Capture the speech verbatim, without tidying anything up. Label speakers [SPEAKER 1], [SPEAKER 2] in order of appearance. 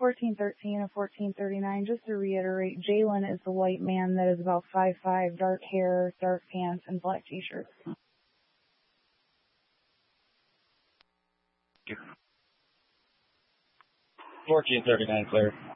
[SPEAKER 1] fourteen thirteen and fourteen thirty-nine. Just to reiterate, Jalen is the white man that is about five five, dark hair, dark pants, and black t-shirt.
[SPEAKER 2] fourteen thirty-nine, clear.